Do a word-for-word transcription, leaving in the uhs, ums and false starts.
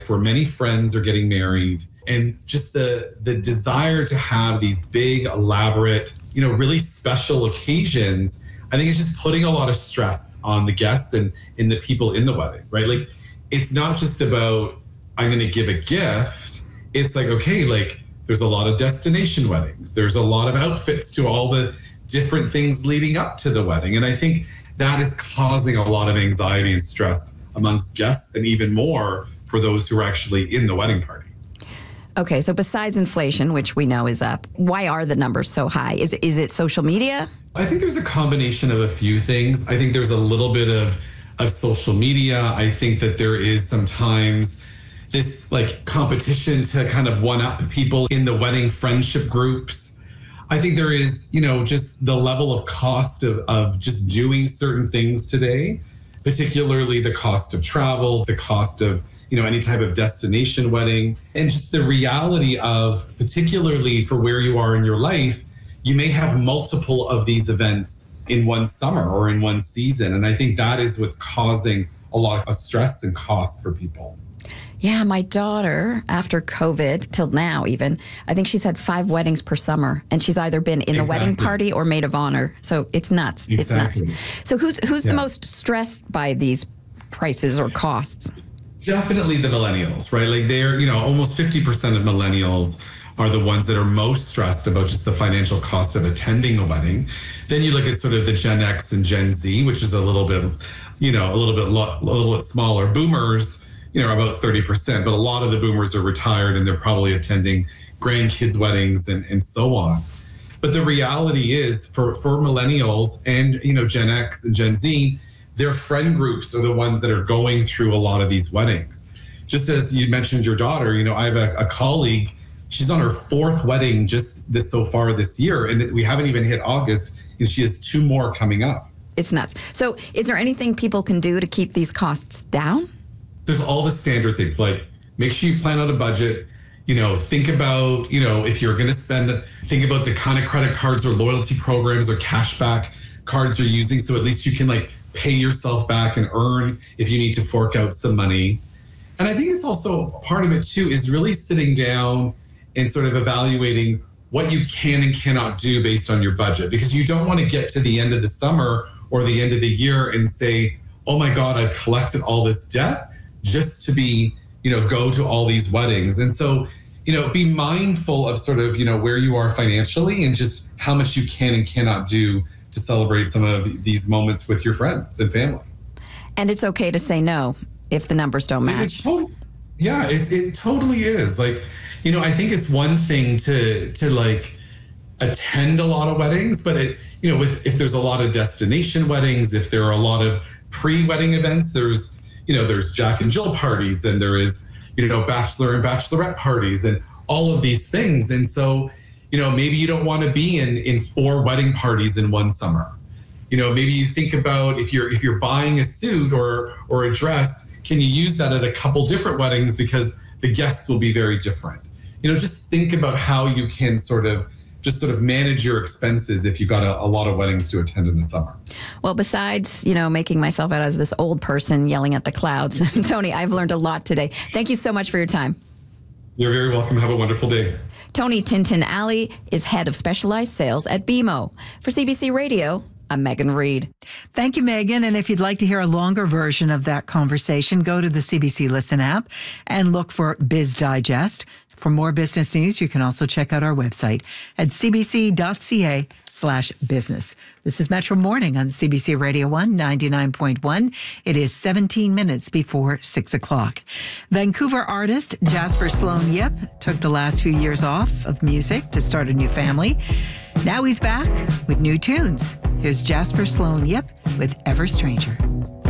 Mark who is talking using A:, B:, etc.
A: where many friends are getting married, and just the the desire to have these big, elaborate, you know, really special occasions, I think it's just putting a lot of stress on the guests and in the people in the wedding, right? Like, it's not just about, I'm going to give a gift. It's like, okay, like, there's a lot of destination weddings. There's a lot of outfits to all the different things leading up to the wedding. And I think that is causing a lot of anxiety and stress amongst guests, and even more for those who are actually in the wedding party.
B: Okay, so besides inflation, which we know is up, why are the numbers so high? Is, is it social media?
A: I think there's a combination of a few things. I think there's a little bit of, of social media. I think that there is sometimes this like competition to kind of one up people in the wedding friendship groups. I think there is, you know, just the level of cost of, of just doing certain things today, particularly the cost of travel, the cost of, you know, any type of destination wedding, and just the reality of, particularly for where you are in your life, you may have multiple of these events in one summer or in one season. And I think that is what's causing a lot of stress and cost for people.
B: Yeah, my daughter, after COVID, till now even, I think she's had five weddings per summer, and she's either been in exactly. a wedding party or maid of honor. So it's nuts.
A: Exactly.
B: It's nuts. So who's who's yeah. the most stressed by these prices or costs?
A: Definitely the millennials, right? Like they're, you know, almost fifty percent of millennials are the ones that are most stressed about just the financial cost of attending a wedding. Then you look at sort of the Gen X and Gen Z, which is a little bit, you know, a little bit, lo- a little bit smaller. Boomers, you know, about thirty percent, but a lot of the boomers are retired and they're probably attending grandkids' weddings and, and so on. But the reality is for, for millennials and, you know, Gen X and Gen Z, their friend groups are the ones that are going through a lot of these weddings. Just as you mentioned your daughter, you know, I have a, a colleague, she's on her fourth wedding just this so far this year, and we haven't even hit August, and she has two more coming up.
B: It's nuts. So is there anything people can do to keep these costs down?
A: There's all the standard things, like make sure you plan out a budget, you know, think about, you know, if you're going to spend, think about the kind of credit cards or loyalty programs or cashback cards you're using. So at least you can like pay yourself back and earn if you need to fork out some money. And I think it's also part of it too, is really sitting down and sort of evaluating what you can and cannot do based on your budget, because you don't want to get to the end of the summer or the end of the year and say, oh my God, I've collected all this debt just to be, you know, go to all these weddings. And so, you know, be mindful of sort of, you know, where you are financially and just how much you can and cannot do to celebrate some of these moments with your friends and family.
B: And it's okay to say no if the numbers don't match.
A: It's to- yeah, it, it totally is. Like, you know, I think it's one thing to to like attend a lot of weddings, but it, you know, with if there's a lot of destination weddings, if there are a lot of pre-wedding events, there's, you know, there's Jack and Jill parties, and there is, you know, bachelor and bachelorette parties and all of these things. And so, you know, maybe you don't want to be in in four wedding parties in one summer. You know, maybe you think about if you're if you're buying a suit or or a dress, can you use that at a couple different weddings because the guests will be very different? You know, just think about how you can sort of just sort of manage your expenses if you've got a, a lot of weddings to attend in the summer.
B: Well, besides, you know, making myself out as this old person yelling at the clouds, Tony, I've learned a lot today. Thank you so much for your time.
A: You're very welcome. Have a wonderful day.
B: Tony Tintin Alley is head of specialized sales at B M O. For C B C Radio, I'm Megan Reed.
C: Thank you, Megan. And if you'd like to hear a longer version of that conversation, go to the C B C Listen app and look for Biz Digest. For more business news, you can also check out our website at cbc.ca slash business. This is Metro Morning on C B C Radio one ninety-nine point one. It is seventeen minutes before six o'clock. Vancouver artist Jasper Sloan Yip took the last few years off of music to start a new family. Now he's back with new tunes. Here's Jasper Sloan Yip with Ever Stranger.